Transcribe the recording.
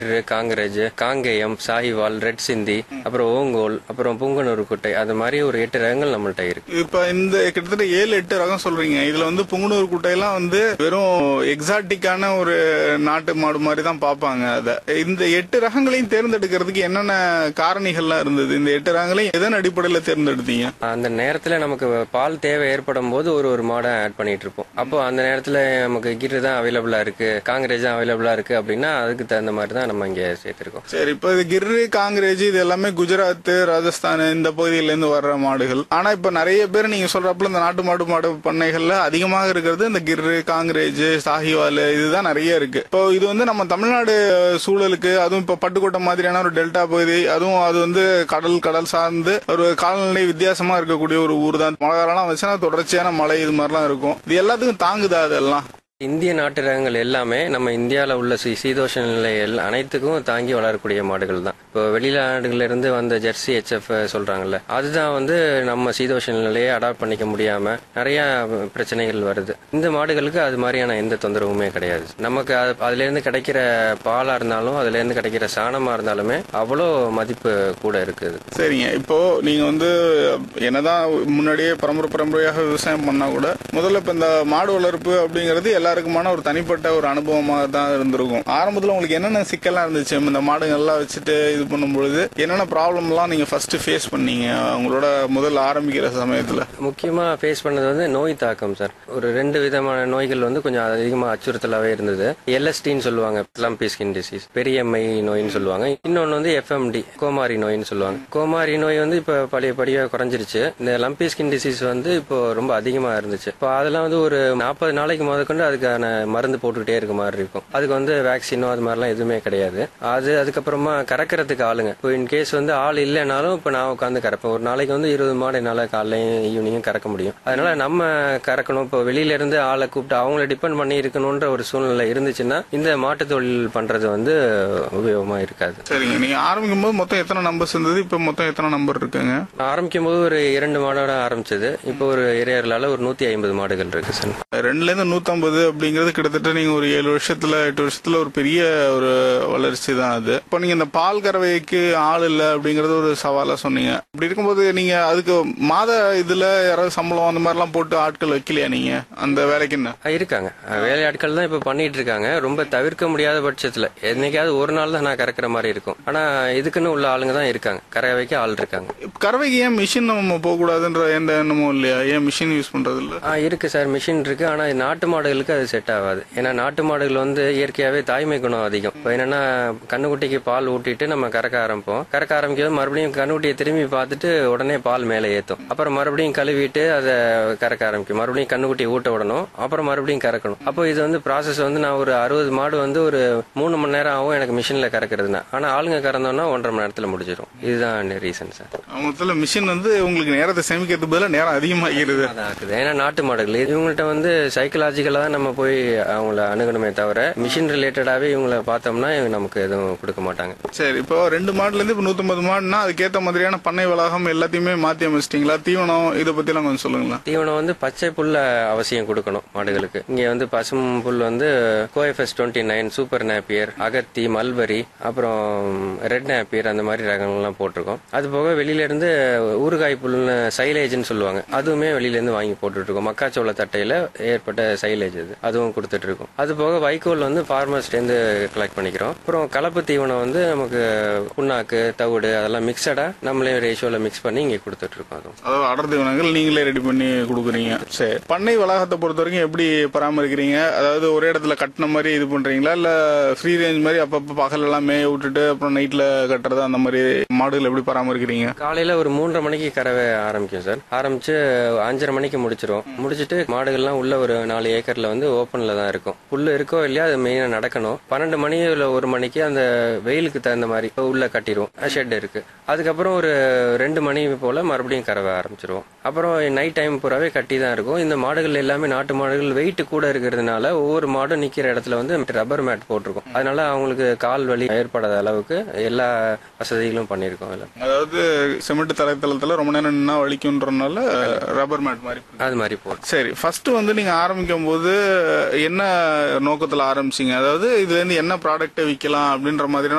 Kankrej, Kangeyam, Sahiwal, red சிந்தி, அப்புறம் ஓங்கோல், அப்புறம் புங்கனூர் குட்டை, அது மாதிரி ஒரு 8 ரகங்கள் நம்மள்ட்ட இருக்கு. இப்ப இந்த கிட்டத்தட்ட 7-8 ரகம் சொல்றீங்க. இதுல புங்கனூர் குட்டையெல்லாம் வெறும் எக்ஸாட்டிக்கான ஒரு நாட்டு மாடு மாதிரி தான் பாப்பாங்க. அத இந்த 8 ரகங்களையும் தேர்ந்தெடுக்கிறதுக்கு என்னென்ன காரணிகள்லாம் இருந்தது? இந்த 8 ரகங்களையும் எதன் அடிப்படையில தேர்ந்தெடுத்தீங்க? அந்த நேரத்துல நமக்கு பால் தேவை ஏற்படும் போது ஒரு மாடை ஆட் பண்ணிட்டு இருப்போம். அப்போ அந்த நேரத்துல நமக்கு கிரு தான் அவைலபிளா இருக்கு, காங்கிரேஜ் தான் அவைலபிளா இருக்கு அப்படின்னா அதுக்கு தகுந்த மாதிரி தான் நம்ம இங்க சேர்த்திருக்கோம். சரி, இப்ப கிர்ரு, காங்கிரேஜ் இது எல்லாமே குஜராத், ராஜஸ்தான் இந்த பகுதியில இருந்து வர்ற மாடுகள். ஆனா இப்ப நிறைய பேர் நீங்க சொல்றப்பல இந்த நாட்டு மாடு பண்ணைகள்ல அதிகமாக இருக்கிறது இந்த கிர்ரு, காங்கிரேஜ், சாஹிவால் இதுதான் நிறைய இருக்கு. இப்போ இது நம்ம தமிழ்நாடு சூழலுக்கு, அதுவும் இப்ப பட்டுக்கோட்டை மாதிரியான ஒரு டெல்டா பகுதி, அதுவும் அது கடல் சார்ந்து ஒரு காலநிலை வித்தியாசமா இருக்கக்கூடிய ஒரு ஊர் தான். மழை காலம் வச்சுன்னா தொடர்ச்சியான மழை இது மாதிரிலாம் இருக்கும். இது எல்லாத்துக்கும் தாங்குதா? அதெல்லாம் இந்திய நாட்டு ரகங்கள் எல்லாமே நம்ம இந்தியாவில் உள்ள சீதோஷ நிலை அனைத்துக்கும் தாங்கி வளரக்கூடிய மாடுகள் தான். இப்போ வெளிநாடுகள்ல இருந்து வந்த ஜெர்சி HF சொல்றாங்கல்ல, அதுதான் நம்ம சீதோஷ நிலையை அடாப்ட் பண்ணிக்க முடியாம நிறைய பிரச்சனைகள் வருது. இந்த மாடுகளுக்கு அது மாதிரியான எந்த தொந்தரவுமே கிடையாது. நமக்கு அதுல இருந்து கிடைக்கிற பாலா இருந்தாலும் அதுல இருந்து கிடைக்கிற சாணமா இருந்தாலுமே அவ்வளோ மதிப்பு கூட இருக்குது. சரிங்க, இப்போ நீங்க என்னதான் முன்னாடியே பரம்பரையாக விவசாயம் பண்ணா கூட முதல்ல இப்ப இந்த மாடு வளர்ப்பு அப்படிங்கிறது எல்லாருக்குமான ஒரு தனிப்பட்ட ஒரு அனுபவமாக தான் இருந்திருக்கும். ஆரம்பத்துல உங்களுக்கு என்னென்ன சிக்கல்லாம் இருந்துச்சு இந்த மாடுகள்லாம் வச்சுட்டு இது பண்ணும்பொழுது? என்னென்ன ப்ராப்ளம் எல்லாம் நீங்க ஃபர்ஸ்ட் ஃபேஸ் பண்ணீங்க உங்களோட முதல்ல ஆரம்பிக்கிற சமயத்துல? முக்கியமா ஃபேஸ் பண்ணது நோய் தாக்கம் சார். ஒரு 2 விதமான நோய்கள் கொஞ்சம் அதிகமா அச்சுறுத்தலாவே இருந்தது. LSTன்னு சொல்லுவாங்க, லம்பி ஸ்கின் டிசீஸ், பெரியம்மை நோயின்னு சொல்லுவாங்க. இன்னொன்னு FMD, கோமாரி நோயின்னு சொல்லுவாங்க. கோமாரி நோய் இப்ப படியா குறைஞ்சிருச்சு. இந்த லம்பி ஸ்கின் டிசீஸ் இப்போ ரொம்ப அதிகமா இருந்துச்சு. இப்போ அதெல்லாம் ஒரு 40 நாளைக்கு முதற்கொண்டு அதுக்கான மருந்து போட்டுக்கிட்டே இருக்க மாதிரி இருக்கும். அதுக்கு வேக்சினோ அது மாதிரிலாம் எதுவுமே கிடையாது. அதுக்கப்புறமா கறக்கிறதுக்கு ஆளுங்க, இப்போ இன்கேஸ் ஆள் இல்லைனாலும் இப்போ நான் உட்காந்து கறப்பேன். ஒரு நாளைக்கு 20 மாடு என்னால காலையும் ஈவினிங்கும் கறக்க முடியும். அதனால நம்ம கறக்கணும். இப்போ வெளியில இருந்து ஆளை கூப்பிட்டு அவங்கள டிபெண்ட் பண்ணி இருக்கணும்ன்ற ஒரு சூழ்நிலை இருந்துச்சுன்னா இந்த மாட்டு தொழில் பண்றது உபயோகமா இருக்காது. சரிங்க, நீங்க ஆரம்பிக்கும் போது மொத்தம் எத்தனை நம்பர்ஸ் இருந்தது? இப்ப மொத்தம் எத்தனை நம்பர் இருக்குங்க? ஆரம்பிக்கும் போது ஒரு 2 மாடோட ஆரம்பிச்சது. இப்போ ஒரு இறையர்களால ஒரு 150 மாடுகள் இருக்கு சார். 2ல இருந்து 150 அப்படிங்கிறது கிட்டத்தட்ட நீங்க ஒரு 7 வருஷத்துல 8 வருஷத்துல ஒரு பெரிய ஒரு வளர்ச்சி தான் அது. இப்போ நீங்க இந்த பால் கறவைக்கு ஆள் இல்ல அப்படிங்கறது ஒரு சவாலா சொன்னீங்க. அப்படி இருக்கும்போது நீங்க அதுக்கு மாத இதுல யாராவது சம்பளம் அந்த மாதிரி எல்லாம் போட்டு ஆட்கள் வைக்கலையா நீங்க அந்த வேலைக்கு? என்ன இருக்காங்க, வேலை ஆட்கள் தான் இப்ப பண்ணிட்டு இருக்காங்க. ரொம்ப தவிர்க்க முடியாத பட்சத்துல என்னைக்காவது ஒரு நாள் தான் நான் கறக்கிற மாதிரி இருக்கும். ஆனா இதுக்குன்னு உள்ள ஆளுங்க தான் இருக்காங்க, கறவைக்கு ஆள் இருக்காங்க. கறவைக்கு ஏன் மிஷின் நம்ம போக கூடாதுன்ற எந்த எண்ணமும் இல்லையா? ஏன் மிஷின் யூஸ் பண்றது இல்ல? இருக்கு சார், மிஷின் இருக்கு. ஆனா நாட்டு மாடுகளுக்கு அது செட் ஆகாது. ஏன்னா நாட்டு மாடுகள் இயற்கையாவே தாய்மை குணம் அதிகம். இப்போ என்னன்னா கண்ணுக்குட்டிக்கு பால் ஊட்டிட்டு நம்ம கறக்க ஆரம்பிப்போம். கறக்க ஆரம்பிக்கிறது மறுபடியும் கண்ணுக்குட்டியை திரும்பி பார்த்துட்டு உடனே பால் மேலே ஏற்றும். அப்புறம் மறுபடியும் கழுவிட்டு அதை கறக்க ஆரம்பிக்கும். மறுபடியும் கண்ணுக்குட்டியை ஊட்ட விடணும், அப்புறம் மறுபடியும் கறக்கணும். அப்போ இது ப்ராசஸ் நான் ஒரு 60 மாடு ஒரு 3 மணி நேரம் ஆகும் எனக்கு மிஷின்ல கறக்கிறதுனா. ஆனா ஆளுங்க கறந்தோம்னா 1.5 மணி நேரத்துல முடிச்சிடும். இதுதான் ரீசன் சார். மொத்தத்துல மிஷின் உங்களுக்கு நேரத்தை சேமிக்கிறதுக்கு பதிலாக நேரம் அதிகமாகிறது. ஏன்னா நாட்டு மாடுகள் இவங்கள்ட்ட சைக்கலாஜிக்கலா தான் நம்ம போய் அவங்கள அணுகணுமே தவிர மிஷின் ரிலேட்டடாவே இவங்களை பார்த்தோம்னா நமக்கு எதுவும் கொடுக்க மாட்டாங்க. சரி, இப்போ 2 மாடுல இருந்து இப்போ 150 மாடுனா அதுக்கேற்ற மாதிரியான பண்ணை வளாகம் எல்லாத்தையுமே மாத்தி அமைச்சிட்டீங்களா? தீவனம் இதை பத்தி எல்லாம் கொஞ்சம் சொல்லுங்களா? தீவனம் பச்சை புல்ல அவசியம் கொடுக்கணும் மாடுகளுக்கு. இங்க பசும் புல் கோஎஃப்எஸ் 29, சூப்பர் நேப்பியர், அகத்தி, மல்பரி, அப்புறம் ரெட் நேப்பியர் அந்த மாதிரி ரகங்கள்லாம் போட்டிருக்கோம். அது போக வெளியில இருந்து ஊறுகாய் புல் சைலேஜ்னு சொல்லுவாங்க, அதுவுமே வெளியில இருந்து வாங்கி போட்டுட்டு இருக்கோம். மக்காச்சோள தட்டையில ஏற்பட்ட சைலேஜ் அதுவும் கொடுத்துட்டு இருக்கோம். அது போக வைக்கோல் ஃபார்மர்ஸ்ல இருந்து கலெக்ட் பண்ணிக்கிறோம். அப்புறம் கலப்பு தீவனம் நமக்கு புண்ணாக்கு, தவிடு அதெல்லாம் மிக்சடா நம்மளே ரேஷியோல மிக்ஸ் பண்ணி இங்க கொடுத்துட்டு இருக்கோம். அதாவது அடர் தீவனங்கள் நீங்களே ரெடி பண்ணி கொடுக்குறீங்க. சரி, பண்ணை வளாகத்தை பொறுத்த வரைக்கும் எப்படி பராமரிக்கிறீங்க? அதாவது ஒரே இடத்துல கட்டின மாதிரி இது பண்றீங்களா, இல்ல ஃப்ரீ ரேஞ்ச் மாதிரி அப்பப்ப பகல் எல்லாம் மேய விட்டுட்டு அப்புறம் நைட்ல கட்டுறது அந்த மாதிரி மாடுகள் எப்படி பராமரிக்கிறீங்க? காலையில ஒரு 3:30 மணிக்கு கறவை ஆரம்பிக்கும் சார். ஆரம்பிச்சு 5:30 மணிக்கு முடிச்சிரும். முடிச்சிட்டு மாடுகள்லாம் உள்ள ஒரு 4 ஏக்கர்ல ஓப்பன்ல தான் இருக்கும். புல்லு இருக்கோ இல்லையா அது மெயினா நடக்கணும். 12 மணி இல்ல 1 மணிக்கு அந்த வெயிலுக்கு தகுந்த மாதிரி உள்ள கட்டிடுவோம். ஷெட் இருக்கு. அதுக்கப்புறம் ஒரு 2 மணி போல மறுபடியும் கறவை ஆரம்பிச்சிருவோம். அப்புறம் நைட் டைம் பூராவே கட்டி தான் இருக்கும். இந்த மாடுகள் எல்லாமே நாட்டு மாடுகள் வெயிட் கூட இருக்கிறதுனால ஒவ்வொரு மாடும் நிக்கிற இடத்துல ரப்பர் மேட் போட்டிருக்கும். அதனால அவங்களுக்கு கால் வலி ஏற்படாத அளவுக்கு எல்லா வசதிகளும் பண்ணிருக்கோம். அதாவது சிமெண்ட் தரைத்தளத்துல ரொம்ப நேரம் நின்னா வலிக்கும்ன்றனால ரப்பர் மேட் மாதிரி அது மாதிரி போடும். சரி, ஃபர்ஸ்ட் நீங்க ஆரம்பிக்கும் போது என்ன நோக்கத்துல ஆரம்பிச்சீங்க? அதாவது இதுல இருந்து என்ன ப்ராடக்ட் விற்கலாம் அப்படின்ற மாதிரி